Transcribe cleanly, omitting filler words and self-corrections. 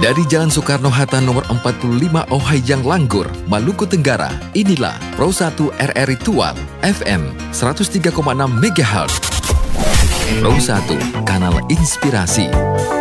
Dari Jalan Soekarno-Hatta nomor 45 Ohayang Langgur, Maluku Tenggara, inilah Pro 1 RRI Tual FM 103,6 MHz. Pro 1, kanal inspirasi.